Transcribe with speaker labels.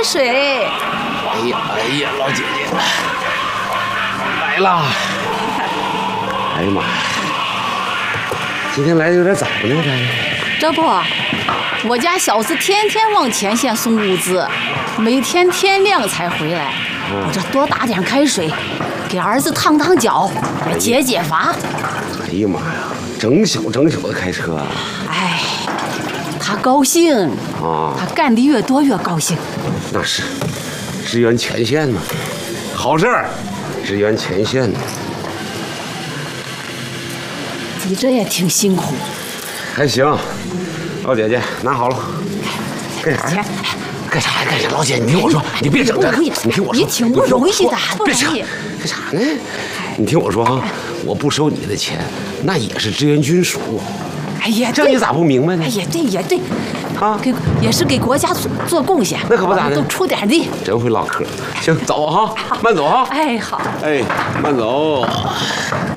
Speaker 1: 水。
Speaker 2: 哎呀，老姐姐，来啦！哎呀妈呀，今天来的有点早呢，
Speaker 1: 这不，我家小子天天往前线送物资，每天天亮才回来。我这多打点开水，给儿子烫烫脚，解解乏。
Speaker 2: 哎呀妈呀，整宿的开车啊！
Speaker 1: 哎，他高兴
Speaker 2: 啊，
Speaker 1: 他干的越多越高兴。
Speaker 2: 那是，支援前线嘛，好事儿，支援前线。
Speaker 1: 你这也挺辛苦。
Speaker 2: 还行，老姐姐拿好了。干啥呀？干啥？老姐，你听我说，你别整这个，你听我说，
Speaker 1: 你挺不容易的，
Speaker 2: 别整，干啥呢？你听我说啊，我不收你的钱，那也是支援军属。
Speaker 1: 哎呀，
Speaker 2: 这你咋不明白呢？
Speaker 1: 哎呀，对也对，
Speaker 2: 啊，
Speaker 1: 也是给国家做贡献，
Speaker 2: 那可不咋的，
Speaker 1: 都出点力。
Speaker 2: 真会唠嗑。行，走哈，慢走哈。
Speaker 1: 哎，好。
Speaker 2: 哎，慢走。